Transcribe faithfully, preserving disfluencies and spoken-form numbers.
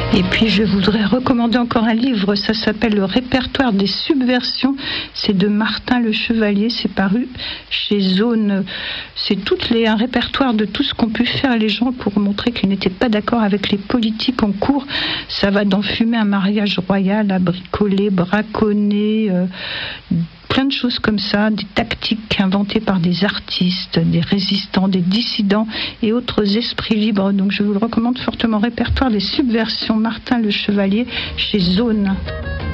Et puis je voudrais recommander encore un livre, ça s'appelle Le répertoire des subversions, c'est de Martin Le Chevalier, c'est paru chez Zone. C'est toutes les, un répertoire de tout ce qu'ont pu faire les gens pour montrer qu'ils n'étaient pas d'accord avec les politiques en cours. Ça va d'enfumer un mariage royal à bricoler, braconner, euh, plein de choses comme ça, des tactiques inventées par des artistes, des résistants, des dissidents et autres esprits libres. Donc je vous le recommande fortement, Répertoire des subversions, Martin Le Chevalier chez Zone.